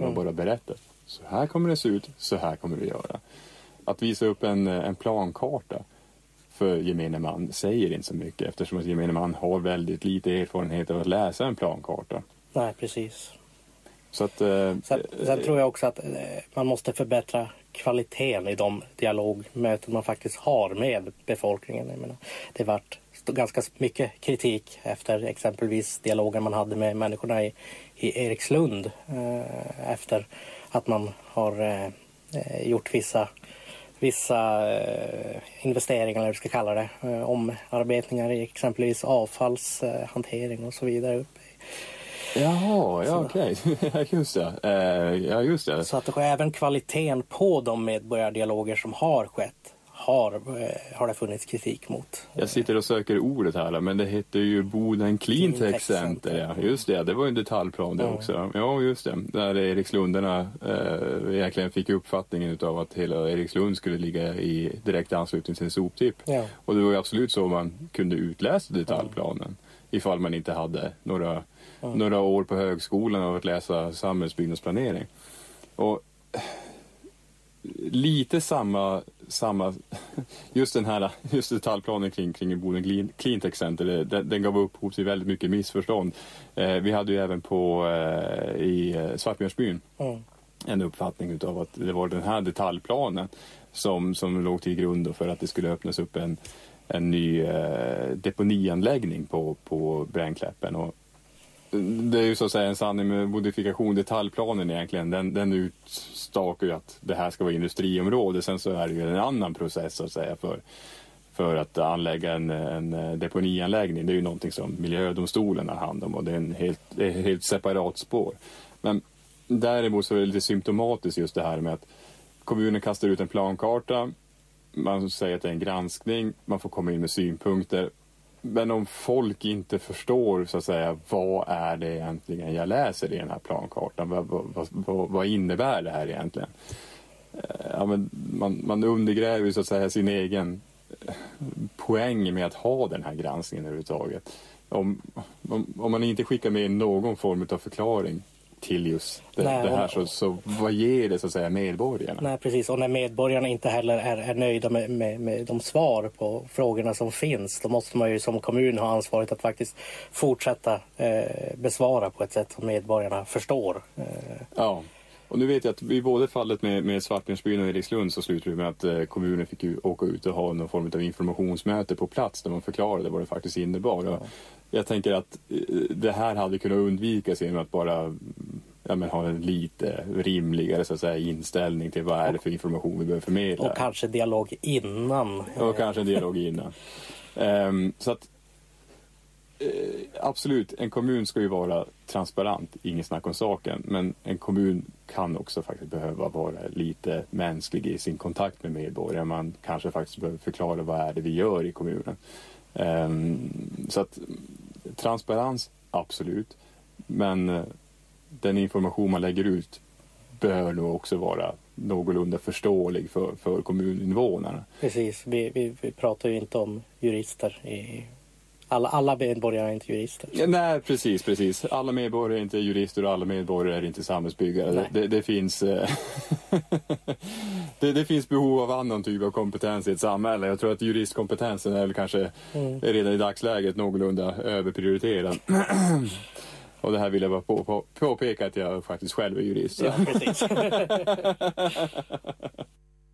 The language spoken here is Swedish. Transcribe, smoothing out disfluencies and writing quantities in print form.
har bara berättat. Så här kommer det se ut, så här kommer det göra. Att visa upp en plankarta för gemene man säger inte så mycket, eftersom att gemene man har väldigt lite erfarenhet av att läsa en plankarta. Nej, precis. Så att, sen tror jag också att man måste förbättra kvaliteten i de dialogmöten man faktiskt har med befolkningen. Jag menar, det varit ganska mycket kritik efter exempelvis dialogen man hade med människorna i Erikslund efter att man har gjort vissa investeringar, eller vad vi ska kalla det, omarbetningar i exempelvis avfallshantering och så vidare. Jaha, ja okej. Just det. Ja, just det. Så att även kvaliteten på de medborgardialoger som har skett har det funnits kritik mot. Jag sitter och söker ordet här, men det heter ju Boden Cleantech Center. Ja. Just det var ju en detaljplan det också. Ja, just det. Där Erikslundarna egentligen fick uppfattningen av att hela Erikslund skulle ligga i direkt anslutning till en soptipp. Ja. Och det var ju absolut så man kunde utläsa detaljplanen. Ifall man inte hade några år på högskolan av att läsa samhällsbyggnadsplanering. Och lite samma just detaljplanen kring Boden Cleantech Center, den gav upphov till väldigt mycket missförstånd. Vi hade ju även i Svartbjörnsbyn en uppfattning utav att det var den här detaljplanen som låg till grund för att det skulle öppnas upp en ny deponianläggning på Bränkläppen. Och det är ju så att säga en sanning med modifikation. Detaljplanen egentligen, den utstakar ju att det här ska vara industriområde. Sen så är det ju en annan process så att säga för att anlägga en deponianläggning. Det är ju någonting som miljödomstolen har hand om, och det är ett helt separat spår. Men däremot så är det lite symptomatiskt just det här med att kommunen kastar ut en plankarta. Man säger att det är en granskning, man får komma in med synpunkter. Men om folk inte förstår så att säga, vad är det egentligen jag läser i den här plankartan? Vad innebär det här egentligen? Ja, men man undergräver så att säga sin egen poäng med att ha den här granskningen överhuvudtaget. Om man inte skickar med någon form av förklaring till just det här, så vad ger det så att säga medborgarna? Nej, precis. Och när medborgarna inte heller är nöjda med de svar på frågorna som finns, då måste man ju som kommun ha ansvaret att faktiskt fortsätta besvara på ett sätt som medborgarna förstår. Ja, och nu vet jag att i både fallet med Svartbjörnsbyn och Erikslund så slutade det med att kommunen fick ju åka ut och ha någon form av informationsmöte på plats där man förklarade vad det faktiskt innebar. Ja. Jag tänker att det här hade kunnat undvikas genom att bara ha en lite rimligare så att säga, inställning till vad är det för information vi behöver förmedla. Och kanske dialog innan. Så att absolut, en kommun ska ju vara transparent, inget snack om saken, men en kommun kan också faktiskt behöva vara lite mänsklig i sin kontakt med medborgare. Man kanske faktiskt behöver förklara vad är det vi gör i kommunen. Så att transparens, absolut, men den information man lägger ut bör nog också vara någorlunda förståelig för kommuninvånarna. Precis, vi pratar ju inte om jurister alla medborgare är inte jurister. Ja, nej, precis. Alla medborgare är inte jurister och alla medborgare är inte samhällsbyggare. Det finns det finns behov av annan typ av kompetens i ett samhälle. Jag tror att juristkompetensen är väl kanske redan i dagsläget någorlunda överprioriterad. Och det här vill jag bara påpeka att jag faktiskt själv är jurist. Ja, precis.